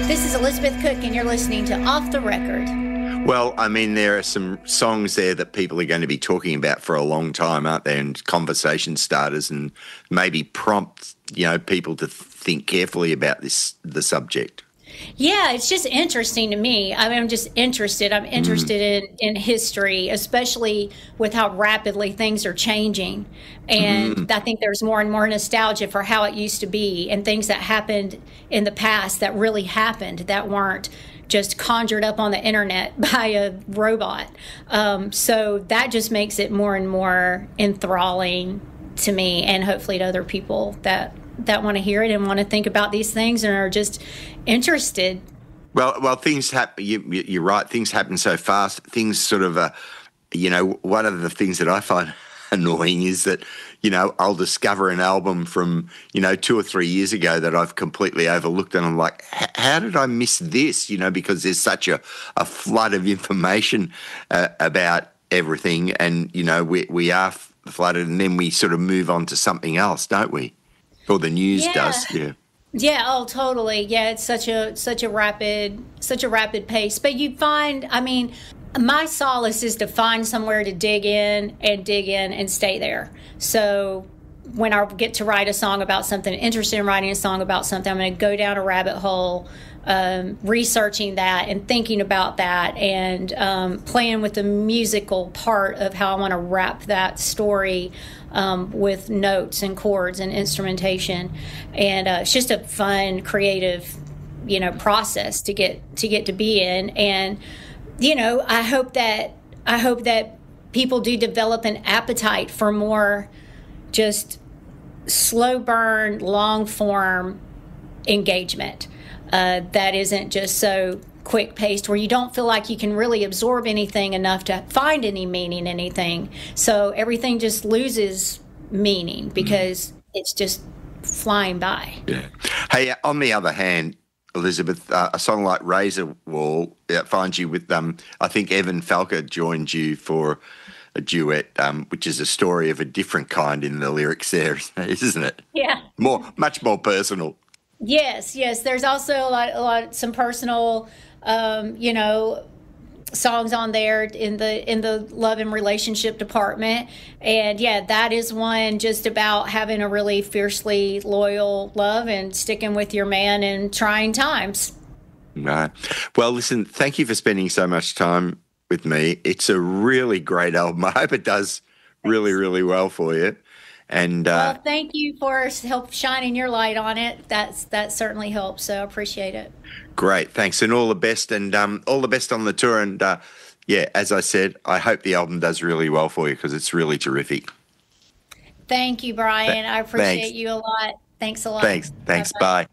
This is Elizabeth Cook, and you're listening to Off the Record. Well, I mean, there are some songs there that people are going to be talking about for a long time, aren't there? And conversation starters, and maybe prompt, people to think carefully about the subject. Yeah, it's just interesting to me. I mean, I'm just interested. I'm interested in history, especially with how rapidly things are changing. And I think there's more and more nostalgia for how it used to be and things that happened in the past that really happened, that weren't just conjured up on the internet by a robot. So that just makes it more and more enthralling to me, and hopefully to other people that want to hear it and want to think about these things and are just interested. Well, things happen. You're right. Things happen so fast. Things sort of, one of the things that I find annoying is that, I'll discover an album from, 2 or 3 years ago that I've completely overlooked, and I'm like, how did I miss this? Because there's such a flood of information about everything, and, we are flooded, and then we sort of move on to something else, don't we? Or the news does, yeah. Yeah, oh, totally. Yeah, it's such a rapid pace. But you find, I mean, my solace is to find somewhere to dig in and stay there. So when I get to write a song about something, interested in writing a song about something, I'm going to go down a rabbit hole, researching that and thinking about that, and playing with the musical part of how I want to wrap that story, with notes and chords and instrumentation. And it's just a fun, creative, process to get to be in. And I hope that people do develop an appetite for more just slow burn, long form engagement that isn't just so quick paced, where you don't feel like you can really absorb anything enough to find any meaning in anything. So everything just loses meaning because it's just flying by. Yeah. Hey, on the other hand, Elizabeth, a song like Razor Wall finds you with, I think Evan Falker joined you for a duet, which is a story of a different kind in the lyrics there, isn't it? Yeah. Much more personal. Yes. There's also some personal, songs on there in the love and relationship department. And yeah, that is one just about having a really fiercely loyal love and sticking with your man in trying times. Right. Well, listen, thank you for spending so much time with me. It's a really great album. I hope it does really, really well for you. And well, thank you for help shining your light on it. That certainly helps. So I appreciate it. Great, thanks, and all the best, and all the best on the tour. And yeah, as I said, I hope the album does really well for you because it's really terrific. Thank you, Brian. I appreciate you a lot. Thanks a lot. Thanks. Bye.